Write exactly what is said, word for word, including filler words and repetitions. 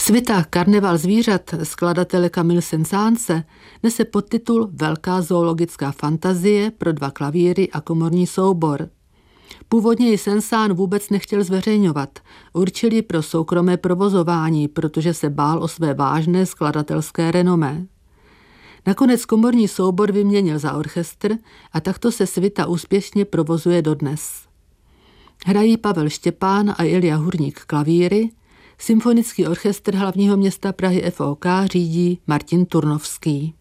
Svita Karneval zvířat skladatele Camille Saint-Saënse nese podtitul Velká zoologická fantazie pro dva klavíry a komorní soubor. Původně ji Saint-Saëns vůbec nechtěl zveřejňovat. Určil ji pro soukromé provozování, protože se bál o své vážné skladatelské renomé. Nakonec komorní soubor vyměnil za orchestr a takto se svita úspěšně provozuje dodnes. Hrají Pavel Štěpán a Ilja Hurník klavíry, Symfonický orchestr hlavního města Prahy F O K řídí Martin Turnovský.